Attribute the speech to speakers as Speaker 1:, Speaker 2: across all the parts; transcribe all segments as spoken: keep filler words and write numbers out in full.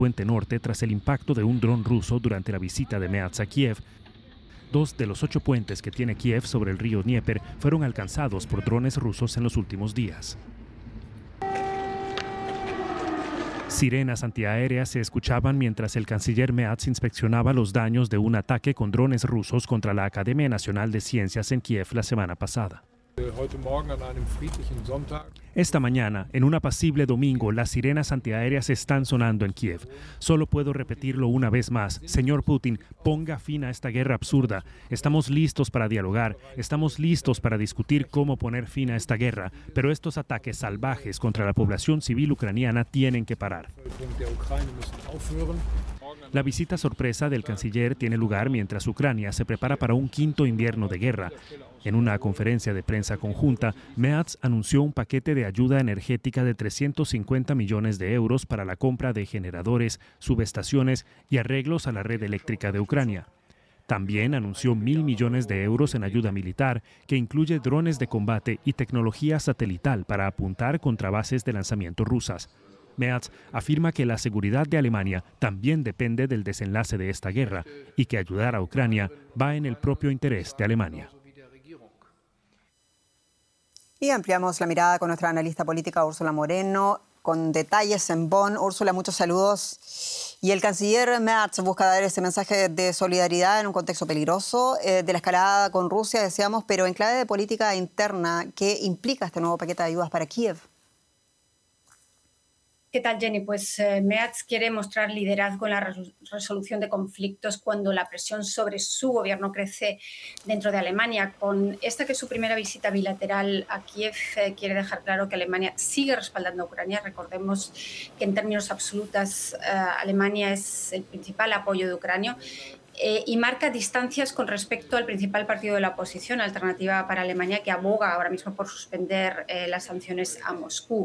Speaker 1: puente norte tras el impacto de un dron ruso durante la visita de Meaz a Kiev. Dos de los ocho puentes que tiene Kiev sobre el río Dnieper fueron alcanzados por drones rusos en los últimos días. Sirenas antiaéreas se escuchaban mientras el canciller Meaz inspeccionaba los daños de un ataque con drones rusos contra la Academia Nacional de Ciencias en Kiev la semana pasada. Esta mañana, en un apacible domingo, las sirenas antiaéreas están sonando en Kiev. Solo puedo repetirlo una vez más. Señor Putin, ponga fin a esta guerra absurda. Estamos listos para dialogar, estamos listos para discutir cómo poner fin a esta guerra, pero estos ataques salvajes contra la población civil ucraniana tienen que parar. La visita sorpresa del canciller tiene lugar mientras Ucrania se prepara para un quinto invierno de guerra. En una conferencia de prensa conjunta, Meaz anunció un paquete de ayuda energética de trescientos cincuenta millones de euros para la compra de generadores, subestaciones y arreglos a la red eléctrica de Ucrania. También anunció mil millones de euros en ayuda militar, que incluye drones de combate y tecnología satelital para apuntar contra bases de lanzamiento rusas. Meaz afirma que la seguridad de Alemania también depende del desenlace de esta guerra y que ayudar a Ucrania va en el propio interés de Alemania.
Speaker 2: Y ampliamos la mirada con nuestra analista política Úrsula Moreno, con detalles en Bonn. Úrsula, muchos saludos. Y el canciller Meaz busca dar ese mensaje de solidaridad en un contexto peligroso eh, de la escalada con Rusia, decíamos, pero en clave de política interna, ¿qué implica este nuevo paquete de ayudas para Kiev?
Speaker 3: ¿Qué tal, Jenny? Pues eh, Meaz quiere mostrar liderazgo en la resolución de conflictos cuando la presión sobre su gobierno crece dentro de Alemania. Con esta que es su primera visita bilateral a Kiev, eh, quiere dejar claro que Alemania sigue respaldando a Ucrania. Recordemos que en términos absolutos eh, Alemania es el principal apoyo de Ucrania. Eh, y marca distancias con respecto al principal partido de la oposición, Alternativa para Alemania, que aboga ahora mismo por suspender eh, las sanciones a Moscú.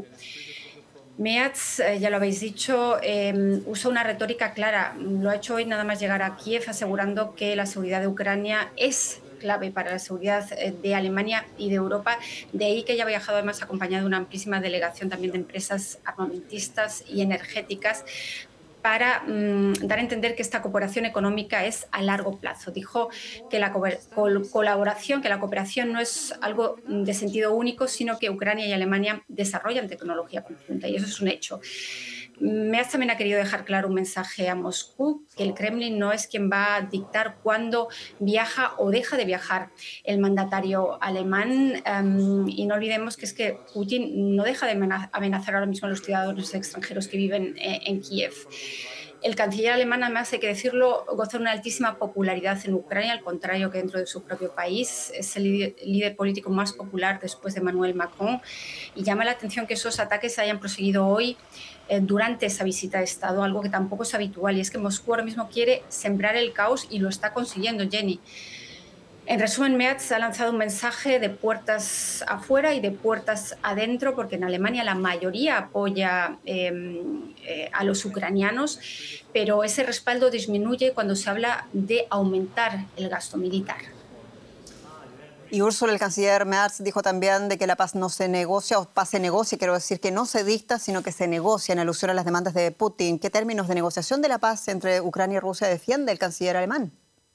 Speaker 3: Meaz, eh, ya lo habéis dicho, eh, usa una retórica clara. Lo ha hecho hoy nada más llegar a Kiev, asegurando que la seguridad de Ucrania es clave para la seguridad de Alemania y de Europa. De ahí que haya viajado además acompañado de una amplísima delegación también de empresas armamentistas y energéticas, para mmm, dar a entender que esta cooperación económica es a largo plazo. Dijo que la co colaboración, que la cooperación no es algo de sentido único, sino que Ucrania y Alemania desarrollan tecnología conjunta, y eso es un hecho. Meaz también ha querido dejar claro un mensaje a Moscú, que el Kremlin no es quien va a dictar cuándo viaja o deja de viajar el mandatario alemán. Um, y no olvidemos que es que Putin no deja de amenazar ahora mismo a los ciudadanos extranjeros que viven eh, en Kiev. El canciller alemán, además, hay que decirlo, goza de una altísima popularidad en Ucrania, al contrario que dentro de su propio país. Es el líder, líder político más popular después de Emmanuel Macron, y llama la atención que esos ataques se hayan proseguido hoy eh, durante esa visita de Estado, algo que tampoco es habitual, y es que Moscú ahora mismo quiere sembrar el caos y lo está consiguiendo, Jenny. En resumen, Meaz ha lanzado un mensaje de puertas afuera y de puertas adentro, porque en Alemania la mayoría apoya eh, eh, a los ucranianos, pero ese respaldo disminuye cuando se habla de aumentar el gasto militar.
Speaker 2: Y Úrsula, el canciller Meaz dijo también de que la paz no se negocia, o paz se negocia, quiero decir que no se dicta, sino que se negocia, en alusión a las demandas de Putin. ¿Qué términos de negociación de la paz entre Ucrania y Rusia defiende el canciller alemán?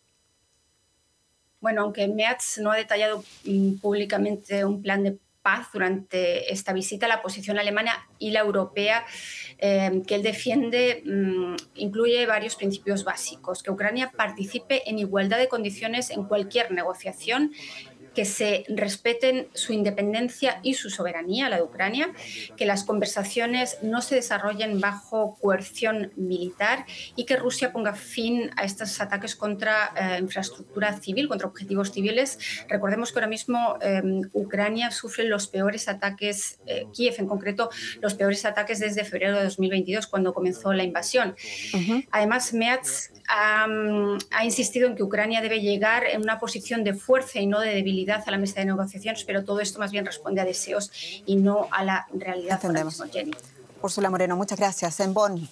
Speaker 3: Bueno, aunque Meaz no ha detallado mm, públicamente un plan de paz durante esta visita, la posición alemana y la europea eh, que él defiende mmm, incluye varios principios básicos: que Ucrania participe en igualdad de condiciones en cualquier negociación, que se respeten su independencia y su soberanía, la de Ucrania, que las conversaciones no se desarrollen bajo coerción militar y que Rusia ponga fin a estos ataques contra eh, infraestructura civil, contra objetivos civiles. Recordemos que ahora mismo eh, Ucrania sufre los peores ataques, eh, Kiev en concreto, los peores ataques desde febrero de dos mil veintidós, cuando comenzó la invasión. Uh-huh. Además, Meaz ha, ha insistido en que Ucrania debe llegar en una posición de fuerza y no de debilidad a la mesa de negociaciones, pero todo esto más bien responde a deseos y no a la realidad.
Speaker 2: Entendemos.
Speaker 3: Mismo, Jenny.
Speaker 2: Úrsula Moreno, muchas gracias. En Bonn.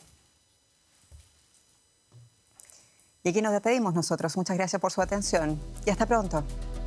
Speaker 2: Y aquí nos despedimos nosotros. Muchas gracias por su atención y hasta pronto.